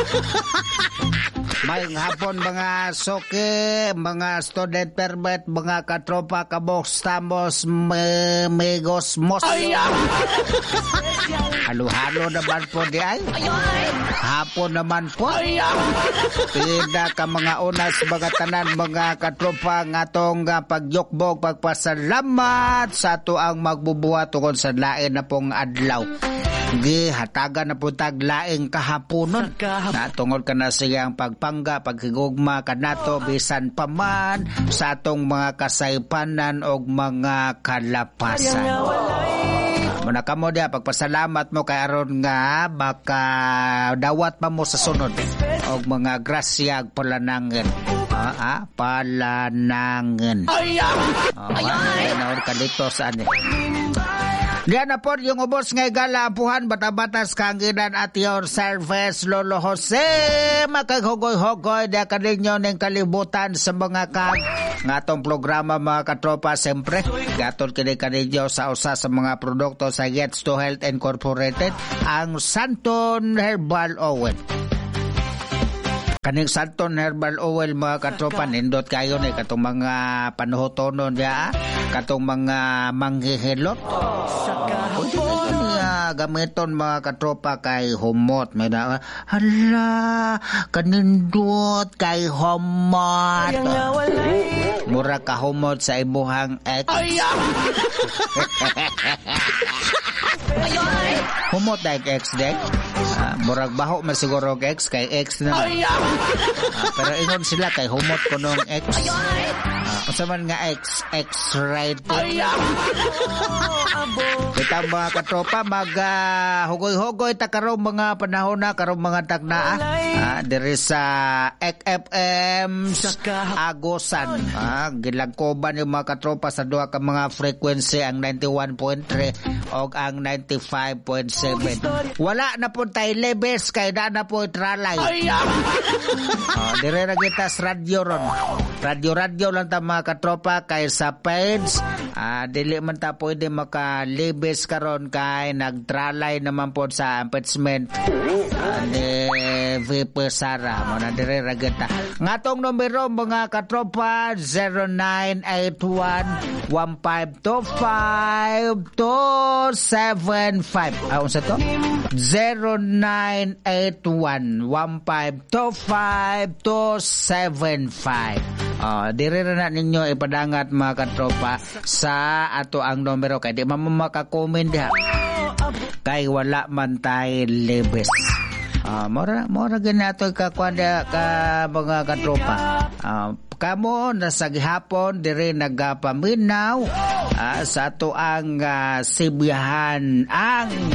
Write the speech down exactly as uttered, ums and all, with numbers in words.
May hapon mga soke, mga student permit, mga katropa, kabox, tamos, me, megos, mos. Halo-halo naman po di ay. Hapon naman po. Pida ka mga unas, mga tanan, mga katropa, nga tong uh, pagyukbog, pagpasalamat sa ato ang magbubuhat tungkol sa lain na pong adlaw. Gi hatagan na po taglaing kahaponon na tungod ka na siyang pagpangga paghigugma kanato bisan paman sa atong mga kasaypanan o mga kalapasan. Muna ka mo dia pagpasalamat mo kay aron nga baka dawat pa mo sa sunod og mga grasya ag palanangan. Ah, ah palanangan. Ay ay naor ka dito sa ani. Diyan na po yung ubos ngay gala apuhan bata-batas kanginan at your service Lolo Jose makaghugoy-hugoy da kaninyo ng kalibutan sa mga kag nga tong programa mga katropa siyempre gatol kini kaninyo sa usa sa mga produkto sa Gets to Health Incorporated ang Santon Herbal Oil. Kaning Santon Herbal Oil mga katropa nindot kayo ni katong mga panuhotonon ya katong mga manghihilot uh, gamiton mga katropa kay humot may na hala kanindot kay humot mura ka humot sa imuhang ex humot dahil ex dek uh, murag baho masiguro ex kay ex na uh, pero ingon sila kay humot ko nung ex uh, usaman nga ex ex right kita mga katropa mag uh, hugoy-hugoy ta karong mga panahon na karong mga tagnaa uh, diri sa Ek F M Agosan uh, gilagkoban yung mga katropa sa duha ka mga frequency ang ninety-one point three og ang ninety-five point seven wala na po tayo lebes kay na na po tralay uh, dire na kita sa radyo ron radyo-radyo lang ta mga katropa kay sa page uh, dili man ta pwede maka-lebes karon kay nagtralay naman po sa impeachment uh, ni V P Sara mo na dire ra kita ngatong numero mga katropa zero nine eight one one five two five two seven five ah unsa to zero nine eight one one five two five two seven five. Uh, dire na ninyo ipadangat mga katropa sa ato ang numero kay di man maka-comment diha kay wala man tay lebes. Ah, uh, mora mora ganato ka kwanda ka mga katropa. Ah, uh, kamo nasa gihapon dire nagapaminaw uh, sa ato ang uh, sibiyahan ang